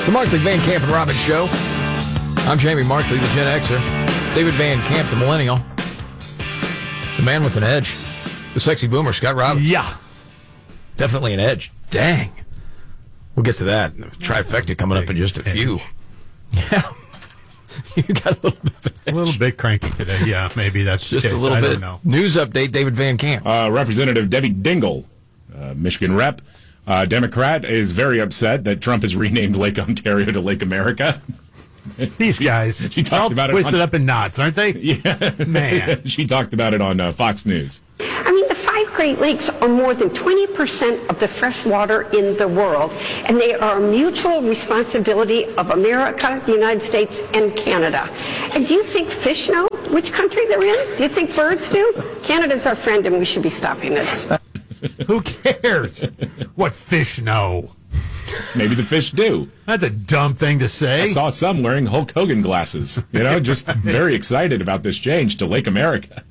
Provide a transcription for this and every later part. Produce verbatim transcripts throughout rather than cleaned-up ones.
The Markley, Van Camp, and Robbins Show. I'm Jamie Markley, the Gen Xer. David Van Camp, the Millennial. The man with an edge. The sexy boomer, Scott Robbins. Yeah. Definitely an edge. Dang. We'll get to that. Trifecta coming up in just a few. Yeah. You got a little bit A little bit cranky today. Yeah, maybe that's just the case. a little I bit. Don't know. News update, David Van Camp. Uh, Representative Debbie Dingell, uh, Michigan rep, uh, Democrat, is very upset that Trump has renamed Lake Ontario to Lake America. These guys, she talked all about it twisted on, up in knots, aren't they? Yeah, Man. She talked about it on uh, Fox News. I mean, the five Great Lakes are more than twenty percent of the fresh water in the world, and they are a mutual responsibility of America, the United States, and Canada. And do you think fish know which country they're in? Do you think birds do? Canada's our friend, and we should be stopping this. Who cares what fish know? Maybe the fish do. That's a dumb thing to say. I saw some wearing Hulk Hogan glasses. You know, just very excited about this change to Lake America.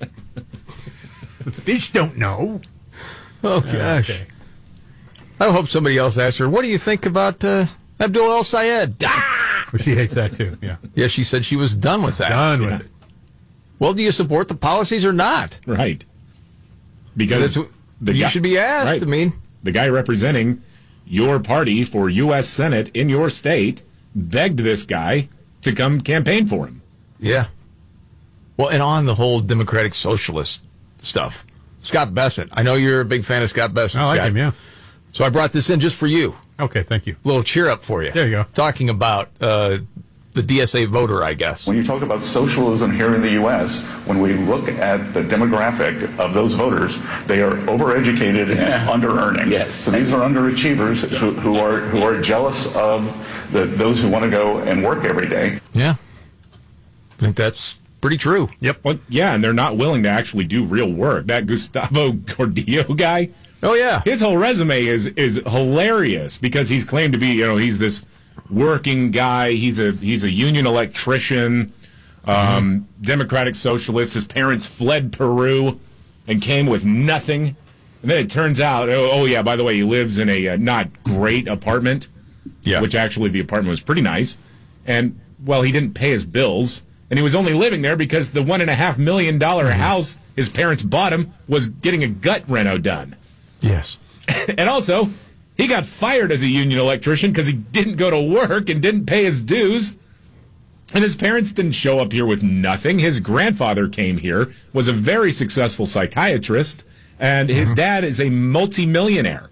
The fish don't know. Oh, gosh. Okay. I hope somebody else asked her, what do you think about uh, Abdul El Sayed? Ah! Well, she hates that, too. Yeah. Yeah, she said she was done with that. Done with Yeah. it. Well, do you support the policies or not? Right. Because That's, the you guy, should be asked. right. I mean, the guy representing your party for U S Senate in your state begged this guy to come campaign for him. yeah. Well, and on the whole Democratic Socialist stuff, Scott Bessent. I know you're a big fan of Scott Bessent, I like Scott. him, yeah. So I brought this in just for you. Okay, thank you. A little cheer up for you. There you go. Talking about uh, the D S A voter, I guess. When you talk about socialism here in the U S, when we look at the demographic of those voters, they are overeducated and under-earning. Yes. So these are underachievers who, who are who are jealous of the, those who want to go and work every day. Yeah. I think that's pretty true. Yep. Well, yeah, and they're not willing to actually do real work. That Gustavo Gordillo guy, Oh, yeah. his whole resume is is hilarious because he's claimed to be, you know, he's this working guy. He's a he's a union electrician, um, mm-hmm. Democratic Socialist. His parents fled Peru and came with nothing. And then it turns out, oh, oh yeah, by the way, he lives in a uh, not great apartment, Yeah. which actually the apartment was pretty nice. And, well, he didn't pay his bills. And he was only living there because the one and a half million dollar Mm-hmm. house his parents bought him was getting a gut reno done. Yes. And also, he got fired as a union electrician because he didn't go to work and didn't pay his dues. And his parents didn't show up here with nothing. His grandfather came here, was a very successful psychiatrist, and his Mm-hmm. dad is a multimillionaire.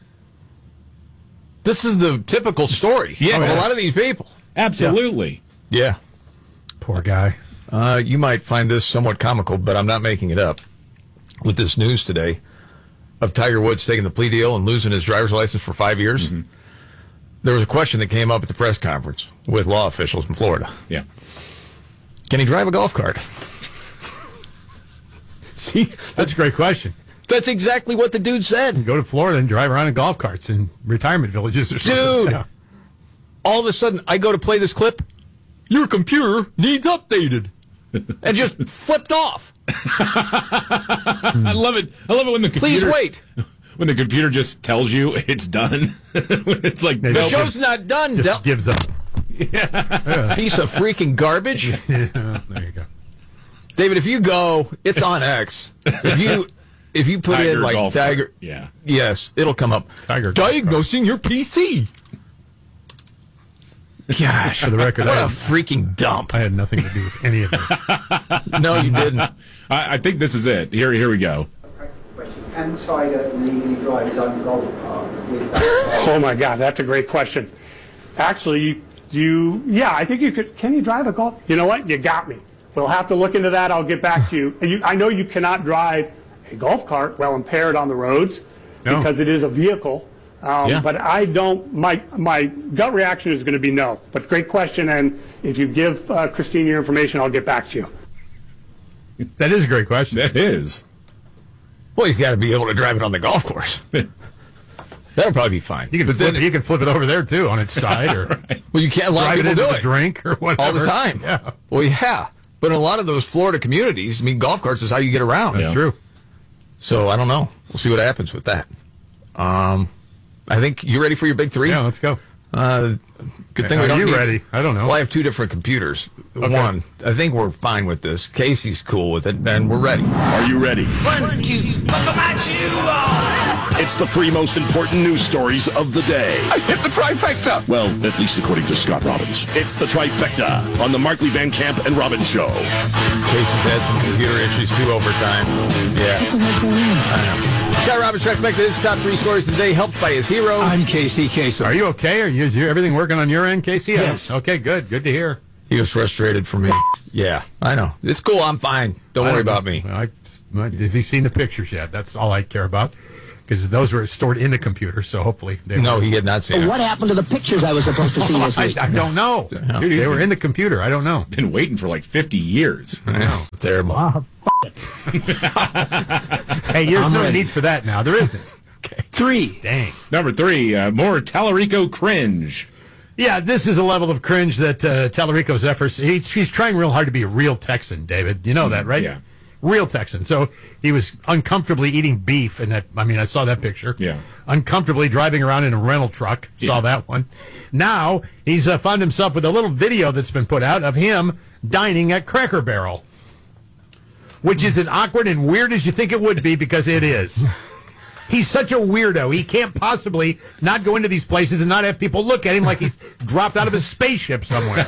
This is the typical story Yeah. of a lot of these people. Absolutely. Yeah. Poor guy. Uh, you might find this somewhat comical, but I'm not making it up. With this news today of Tiger Woods taking the plea deal and losing his driver's license for five years, Mm-hmm. there was a question that came up at the press conference with law officials in Florida. Yeah. Can he drive a golf cart? See, That's a great question. that's exactly what the dude said. Go to Florida and drive around in golf carts in retirement villages or something. Dude. Yeah. All of a sudden, I go to play this clip. Your computer needs updated. And just flipped off. I love it. I love it when the Please computer, wait. when the computer just tells you it's done. When it's like, The The nope. show's not done. Just Del- gives up. Piece of freaking garbage. Yeah, there you go. David, if you go, it's on X. If you if you put Tiger in like golf Tiger, cart. Yeah. yes, it'll come up. Tiger golf Diagnosing your P C. Gosh, For the record, what I a had, freaking dump. I had nothing to do with any of this. No, you didn't. I, I think this is it. Here, here we go. Can Tiger legally drive his own golf cart with that? Oh my God, that's a great question. Actually, you, you, yeah, I think you could. Can you drive a golf? You know what? You got me. We'll have to look into that. I'll get back to you. And you I know you cannot drive a golf cart while impaired on the roads No. because it is a vehicle. Um, Yeah. But I don't. My my gut reaction is going to be no. But great question. And if you give uh, Christine your information, I'll get back to you. That is a great question. That is. Well, he's got to be able to drive it on the golf course. That'll probably be fine. You can, but flip, then, you can flip it over there, too, on its side. Or well, you can't. A lot drive of it people into do the it drink or whatever. all the time. Yeah. Well, yeah, but in a lot of those Florida communities, I mean, golf carts is how you get around. That's Yeah. true. So I don't know. We'll see what happens with that. Um, I think you ready for your big three. Yeah, let's go. Uh, good thing we Are don't you need- ready? I don't know. Well, I have two different computers. Okay. One, I think we're fine with this. Casey's cool with it, and we're ready. Are you ready? One, two, buckle my shoe on. It's the three most important news stories of the day. I hit the trifecta. Well, at least according to Scott Robbins. It's the trifecta on the Markley, Van Camp, and Robbins Show. Casey's had some computer issues too over time. Yeah. I know. Scott Robbins Trifecta, his top three stories of the day, helped by his hero. I'm Casey Kasem. Are you okay? Are you, is you- everything working on your end, Casey? Yes. Okay, good. Good to hear. He was frustrated for me. Yeah, I know. It's cool. I'm fine. Don't I worry don't about know. me. I, has he seen the pictures yet? That's all I care about. Because those were stored in the computer, so hopefully they No, were. he had not seen it. What happened to the pictures I was supposed to see this I, week? I don't know. Dude, they were in the computer. I don't know. Been waiting for like fifty years. I know. Terrible. Hey, there's I'm no ready. need for that now. There isn't. Okay. Three. Dang. Number three, uh, more Tallarico cringe. Yeah, this is a level of cringe that uh, Tallarico's efforts. He's, he's trying real hard to be a real Texan, David. You know that, right? Yeah. Real Texan. So he was uncomfortably eating beef, and that. I mean, I saw that picture. Yeah. Uncomfortably driving around in a rental truck. Saw Yeah. that one. Now he's uh, found himself with a little video that's been put out of him dining at Cracker Barrel, which is as awkward and weird as you think it would be, because it is. He's such a weirdo. He can't possibly not go into these places and not have people look at him like he's dropped out of a spaceship somewhere.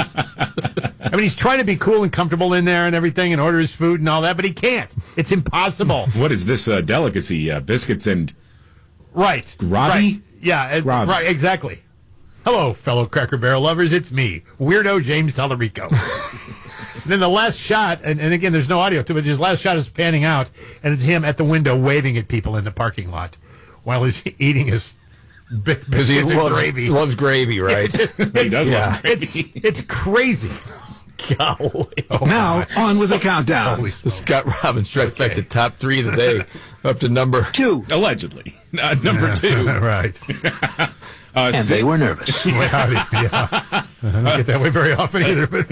I mean, he's trying to be cool and comfortable in there and everything and order his food and all that, but he can't. It's impossible. What is this uh, delicacy? Uh, biscuits and Right. Grabby? Right. Yeah, uh, Grabby. right, exactly. Hello, fellow Cracker Barrel lovers. It's me, Weirdo James Tallarico. And then the last shot, and, and again, there's no audio to it, his last shot is panning out, and it's him at the window waving at people in the parking lot while he's eating his bi- Because he biscuits and loves gravy. loves gravy, right? he does Yeah. love gravy. It's, it's crazy. Golly. Now, on with the countdown. Holy The Scott Robbins Trifecta, top three of the day, up to number Two. Allegedly. Uh, number two. right. Uh, And Sin- they were nervous. Well, howdy, yeah. I don't get that way very often either. But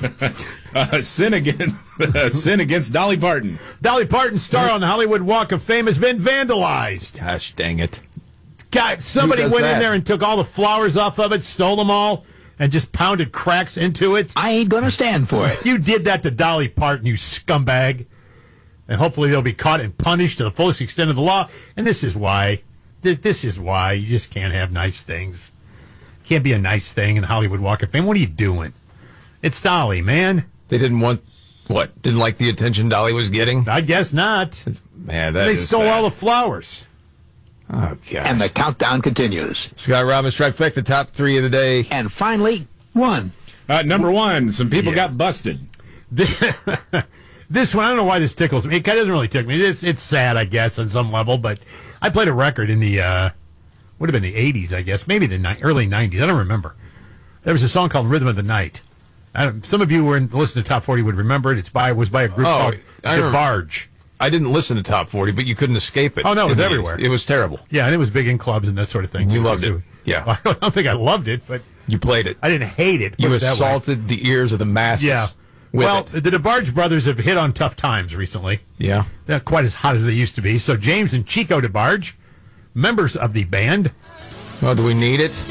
uh, sin against uh, sin against Dolly Parton. Dolly Parton's star on the Hollywood Walk of Fame has been vandalized. Gosh dang it. God, somebody does went in that? there and took all the flowers off of it, stole them all, and just pounded cracks into it. I ain't gonna stand for it. You did that to Dolly Parton, you scumbag. And hopefully they'll be caught and punished to the fullest extent of the law. And this is why. This, this is why you just can't have nice things. Can't be a nice thing in the Hollywood Walk of Fame. What are you doing? It's Dolly, man. They didn't want, what, didn't like the attention Dolly was getting? I guess not. Man, that They is stole sad. all the flowers. Oh, God. And the countdown continues. Scott Robbins Trifecta, top three of the day. And finally, One. Uh, number one, some people Yeah. got busted. This one, I don't know why this tickles me. It kind of doesn't really tickle me. It's it's sad, I guess, on some level. But I played a record in the uh, would have been the eighties, I guess, maybe the ni- early nineties. I don't remember. There was a song called "Rhythm of the Night." I don't, some of you who were in, listening to Top forty would remember it. It's by was by a group Oh, called I The remember. Barge. I didn't listen to Top forty, but you couldn't escape it. Oh, no, it was in the everywhere. eighties. It was terrible. Yeah, and it was big in clubs and that sort of thing. You too. loved So- it. Yeah. I don't think I loved it, but You played it. I didn't hate it. put You it that way. assaulted the ears of the masses. Yeah. With Well, it. the DeBarge brothers have hit on tough times recently. Yeah. They're not quite as hot as they used to be. So James and Chico DeBarge, members of the band, Well, do we need it?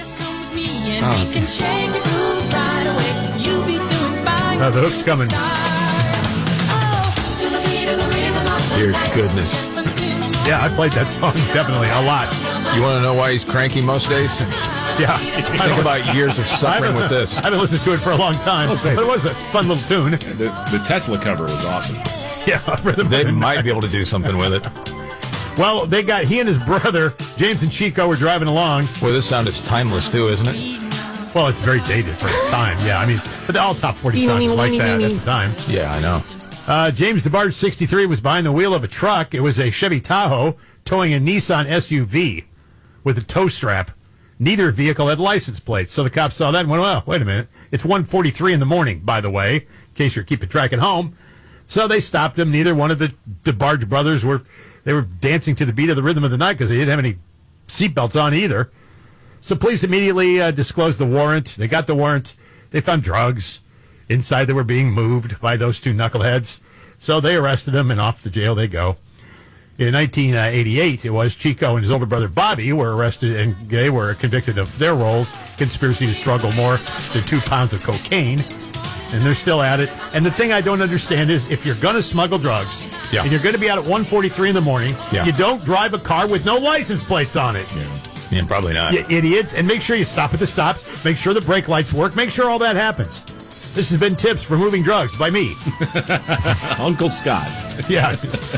uh, the hook's coming. Dear goodness. Yeah, I played that song definitely a lot. You want to know why he's cranky most days? Yeah. Think about years of suffering with this. I haven't listened to it for a long time, but it was a fun little tune. The, the Tesla cover was awesome. Yeah, Rhythm They of the might Night. be able to do something with it. Well, they got he and his brother James and Chico were driving along. Well, this sound is timeless too, isn't it? Well, it's very dated for its time. Yeah, I mean, but all top forty songs were like that at the time. Yeah, I know. Uh, James DeBarge, sixty-three, was behind the wheel of a truck. It was a Chevy Tahoe towing a Nissan S U V with a tow strap. Neither vehicle had license plates, so the cops saw that and went, well, wait a minute. It's one forty-three in the morning, by the way, in case you're keeping track at home. So they stopped him. Neither one of the DeBarge brothers were, they were dancing to the beat of the Rhythm of the Night because they didn't have any seatbelts on either. So police immediately uh, disclosed the warrant. They got the warrant. They found drugs inside that were being moved by those two knuckleheads. So they arrested him, and off to jail they go. In nineteen eighty-eight, it was Chico and his older brother Bobby were arrested and they were convicted of their roles, conspiracy to struggle more than two pounds of cocaine. And they're still at it. And the thing I don't understand is if you're going to smuggle drugs yeah. and you're going to be out at one forty-three in the morning, yeah. you don't drive a car with no license plates on it. Yeah, yeah probably not. You idiots. And make sure you stop at the stops. Make sure the brake lights work. Make sure all that happens. This has been Tips for Moving Drugs by me. Uncle Scott. Yeah.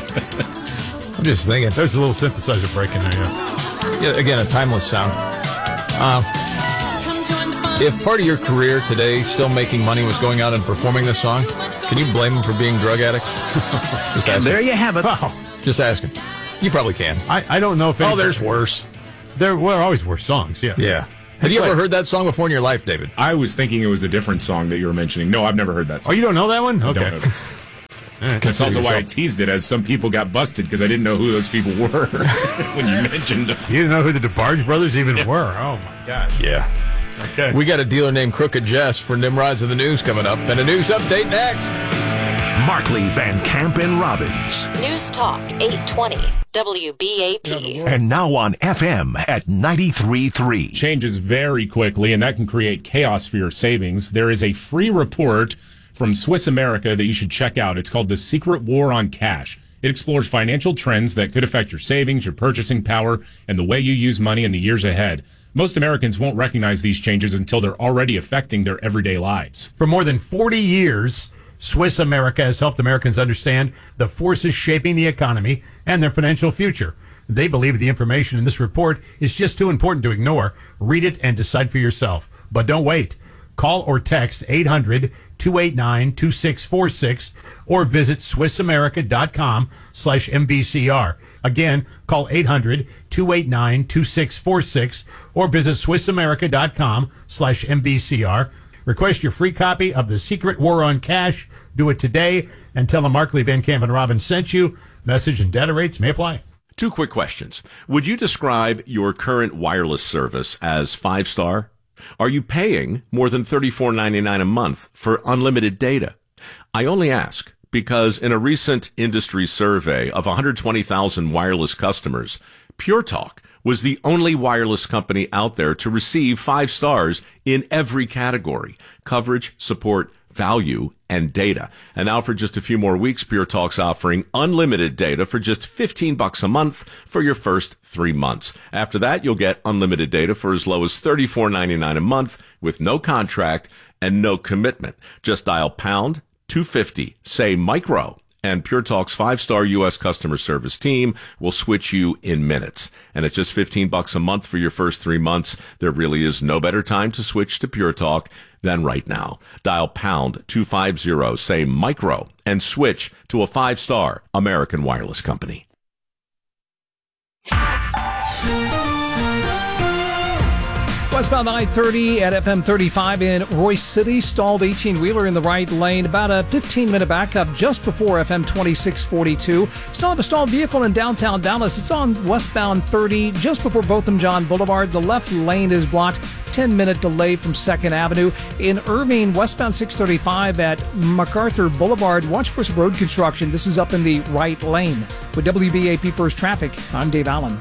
I'm just thinking. There's a little synthesizer break in there, yeah. Yeah, again, a timeless sound. Uh, if part of your career today, still making money, was going out and performing this song, can you blame them for being drug addicts? Just and there you have it. Wow. Just asking. You probably can. I, I don't know if... Oh, there's worse. There were always worse songs, yeah. Yeah. Have you ever heard that song before in your life, David? I was thinking it was a different song that you were mentioning. No, I've never heard that song. Oh, you don't know that one? I Okay. don't know. Right, that's also why I teased it, as some people got busted because I didn't know who those people were when you mentioned them. You didn't know who the DeBarge brothers even yeah. were? Oh, my God. Yeah. Okay. We got a dealer named Crooked Jess for Nimrods in the News coming up, and a news update next. Markley, Van Camp, and Robbins. News Talk eight twenty W B A P. And now on F M at ninety-three point three. Changes very quickly, and that can create chaos for your savings. There is a free report from Swiss America that you should check out. It's called The Secret War on Cash. It explores financial trends that could affect your savings, your purchasing power, and the way you use money in the years ahead. Most Americans won't recognize these changes until they're already affecting their everyday lives. For more than forty years, Swiss America has helped Americans understand the forces shaping the economy and their financial future. They believe the information in this report is just too important to ignore. Read it and decide for yourself. But don't wait. Call or text eight hundred, two eight nine, two six four six or visit SwissAmerica.com slash MVCR. Again, call eight hundred, two eight nine, two six four six or visit SwissAmerica.com slash MVCR. Request your free copy of The Secret War on Cash. Do it today and tell them Markley, Van Camp, and Robbins sent you. Message and data rates may apply. Two quick questions. Would you describe your current wireless service as five-star? Are you paying more than thirty-four ninety-nine a month for unlimited data? I only ask because in a recent industry survey of one hundred twenty thousand wireless customers, Pure Talk was the only wireless company out there to receive five stars in every category: coverage, support, value, and data. And now for just a few more weeks, Pure Talk's offering unlimited data for just fifteen bucks a month for your first three months. After that, you'll get unlimited data for as low as thirty-four ninety-nine a month with no contract and no commitment. Just dial pound two fifty, say micro, and Pure Talk's five-star U S customer service team will switch you in minutes. And at just fifteen bucks a month for your first three months, there really is no better time to switch to Pure Talk than right now. Dial pound two fifty, say micro, and switch to a five-star American wireless company. Westbound I thirty at F M thirty-five in Royce City. Stalled eighteen-wheeler in the right lane. About a fifteen-minute backup just before F M twenty-six forty-two. Still have a stalled vehicle in downtown Dallas. It's on westbound thirty just before Botham Jean Boulevard. The left lane is blocked. ten-minute delay from second Avenue. In Irving, westbound six thirty-five at MacArthur Boulevard. Watch for some road construction. This is up in the right lane. With W B A P First Traffic, I'm Dave Allen.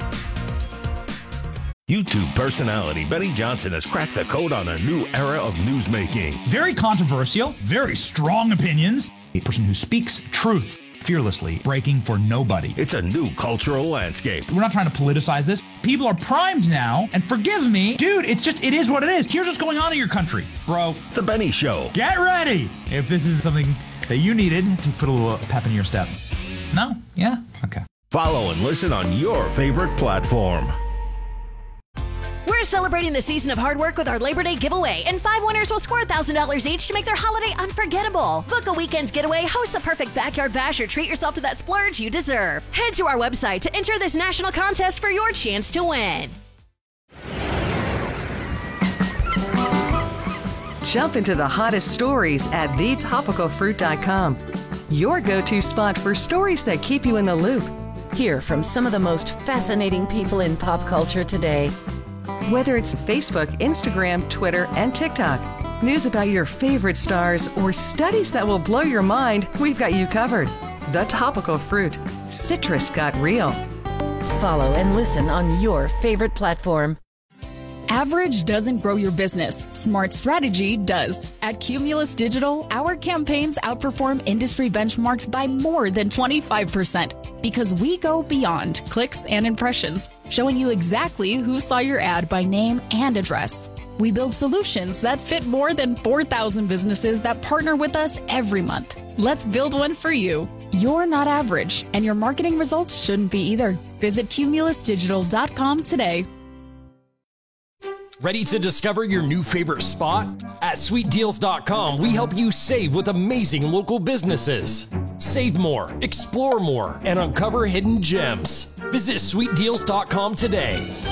YouTube personality Benny Johnson has cracked the code on a new era of newsmaking. Very controversial, very strong opinions. A person who speaks truth fearlessly, breaking for nobody. It's a new cultural landscape. We're not trying to politicize this. People are primed now, and forgive me, dude, it's just, it is what it is. Here's what's going on in your country, bro. The Benny Show. Get ready if this is something that you needed to put a little pep in your step. No? Yeah? Okay. Follow and listen on your favorite platform. We're celebrating the season of hard work with our Labor Day giveaway, and five winners will score one thousand dollars each to make their holiday unforgettable. Book a weekend getaway, host the perfect backyard bash, or treat yourself to that splurge you deserve. Head to our website to enter this national contest for your chance to win. Jump into the hottest stories at the topical fruit dot com. Your go-to spot for stories that keep you in the loop. Hear from some of the most fascinating people in pop culture today. Whether it's Facebook, Instagram, Twitter, and TikTok, news about your favorite stars, or studies that will blow your mind, we've got you covered. The Topical Fruit. Citrus got real. Follow and listen on your favorite platform. Average doesn't grow your business. Smart strategy does. At Cumulus Digital, our campaigns outperform industry benchmarks by more than twenty-five percent because we go beyond clicks and impressions, showing you exactly who saw your ad by name and address. We build solutions that fit more than four thousand businesses that partner with us every month. Let's build one for you. You're not average, and your marketing results shouldn't be either. Visit cumulus digital dot com today. Ready to discover your new favorite spot? At sweet deals dot com, we help you save with amazing local businesses. Save more, explore more, and uncover hidden gems. Visit sweet deals dot com today.